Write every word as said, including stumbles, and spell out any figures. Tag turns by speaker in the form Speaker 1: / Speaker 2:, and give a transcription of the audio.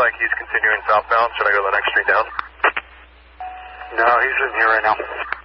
Speaker 1: like he's continuing southbound. Should I go the next street down?
Speaker 2: No, he's in here right now.